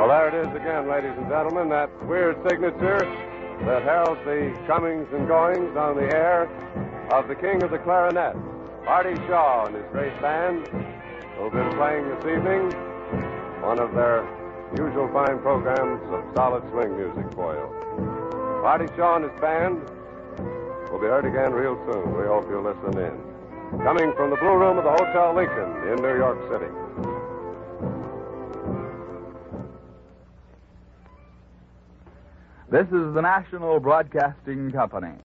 Well, there it is again, ladies and gentlemen, that weird signature that heralds the comings and goings on the air of the king of the clarinet, Artie Shaw and his great band, who will be playing this evening one of their usual fine programs of solid swing music for you. Artie Shaw and his band will be heard again real soon. We hope you'll listen in. Coming from the Blue Room of the Hotel Lincoln in New York City. This is the National Broadcasting Company.